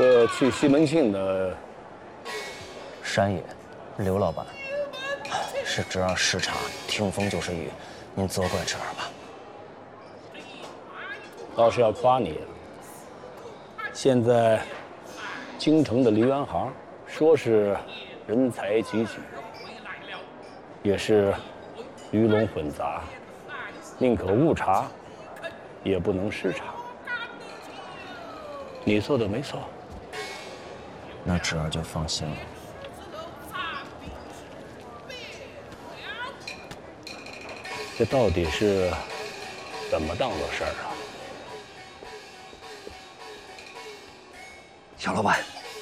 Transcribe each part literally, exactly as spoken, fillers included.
个去西门庆的山野，刘老板，是侄儿失察，听风就是雨，您责怪侄儿吧。 倒是要夸你，现在京城的梨园行，说是人才济济，也是鱼龙混杂，宁可误查，也不能失察。你做的没错。 那侄儿就放心了。 这到底是怎么当的事儿啊？ 小老板，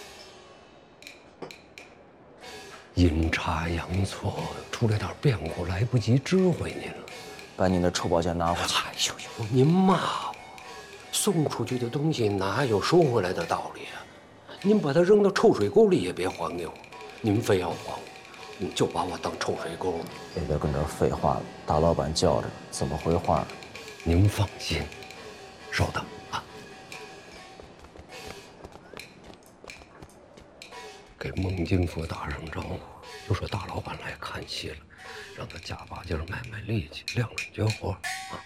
阴差阳错出了点变故，来不及知会您了。 把您的臭宝剑拿回去。 哎呦呦，您骂我，送出去的东西哪有收回来的道理啊？您把它扔到臭水沟里也别还给我，您非要还我，你就把我当臭水沟。 别别跟这儿废话了，大老板叫着，怎么回话？ 您放心，稍等啊。给孟金福打声招呼，就说大老板来看戏了，让他加把劲儿卖卖力气，亮两绝活啊。